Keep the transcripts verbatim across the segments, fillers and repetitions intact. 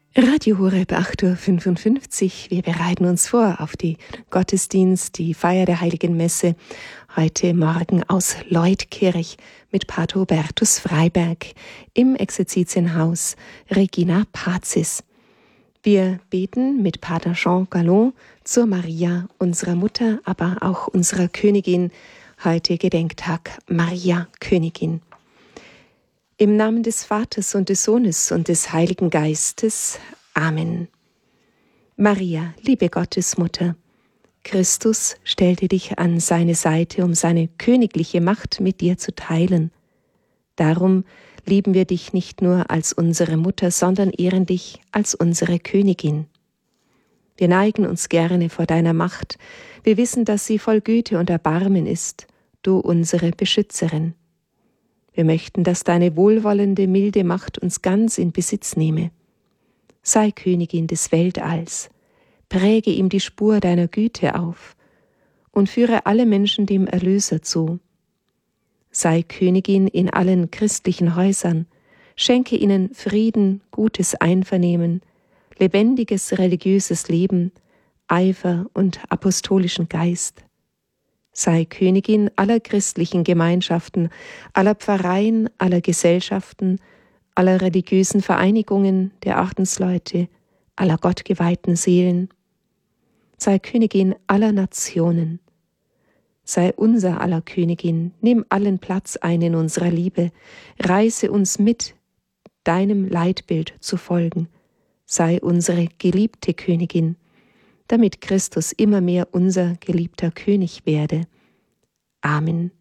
Radio Horeb acht Uhr fünfundfünfzig. Wir bereiten uns vor auf die Gottesdienst, die Feier der Heiligen Messe, heute Morgen aus Leutkirch mit Pater Hubertus Freiberg im Exerzitienhaus Regina Pacis. Wir beten mit Pater Jean Gallon zur Maria, unserer Mutter, aber auch unserer Königin, heute Gedenktag Maria Königin. Im Namen des Vaters und des Sohnes und des Heiligen Geistes. Amen. Maria, liebe Gottesmutter, Christus stellte dich an seine Seite, um seine königliche Macht mit dir zu teilen. Darum lieben wir dich nicht nur als unsere Mutter, sondern ehren dich als unsere Königin. Wir neigen uns gerne vor deiner Macht. Wir wissen, dass sie voll Güte und Erbarmen ist, du unsere Beschützerin. Wir möchten, dass deine wohlwollende, milde Macht uns ganz in Besitz nehme. Sei Königin des Weltalls, präge ihm die Spur deiner Güte auf und führe alle Menschen dem Erlöser zu. Sei Königin in allen christlichen Häusern, schenke ihnen Frieden, gutes Einvernehmen, lebendiges religiöses Leben, Eifer und apostolischen Geist. Sei Königin aller christlichen Gemeinschaften, aller Pfarreien, aller Gesellschaften, aller religiösen Vereinigungen der Ordensleute, aller gottgeweihten Seelen. Sei Königin aller Nationen. Sei unser aller Königin, nimm allen Platz ein in unserer Liebe, reiße uns mit, deinem Leitbild zu folgen. Sei unsere geliebte Königin, damit Christus immer mehr unser geliebter König werde. Amen.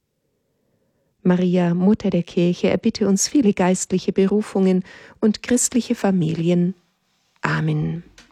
Maria, Mutter der Kirche, erbitte uns viele geistliche Berufungen und christliche Familien. Amen.